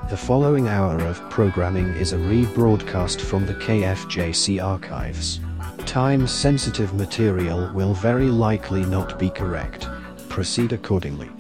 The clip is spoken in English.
The following hour of programming is a rebroadcast from the KFJC archives. Time-sensitive material will very likely not be correct. Proceed accordingly.